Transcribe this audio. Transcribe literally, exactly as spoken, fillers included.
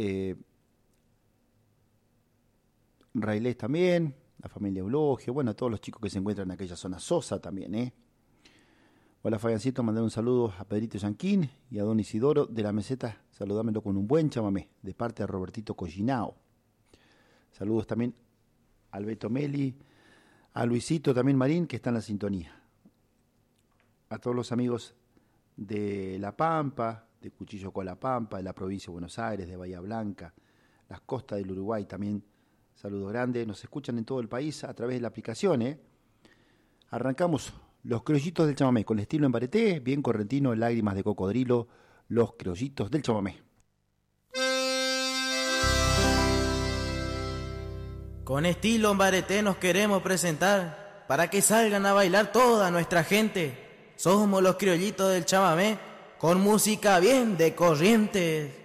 eh, Railés también, la familia Eulogio, bueno, a todos los chicos que se encuentran en aquella zona. Sosa también, ¿eh? Hola Fabiancito, mandar un saludo a Pedrito Yanquín y a don Isidoro de la Meseta, saludámelo con un buen chamamé, de parte de Robertito Collinao. Saludos también al Beto Meli, a Luisito también Marín, que está en la sintonía. A todos los amigos de La Pampa, de Cuchillo con La Pampa, de la provincia de Buenos Aires, de Bahía Blanca, las costas del Uruguay también, saludos grandes. Nos escuchan en todo el país a través de la aplicación, ¿eh? Arrancamos los criollitos del chamamé, con el estilo en bareté, bien correntino, lágrimas de cocodrilo, los criollitos del chamamé. Con estilo en bareté nos queremos presentar, para que salgan a bailar toda nuestra gente. Somos los criollitos del chamamé, con música bien de corrientes.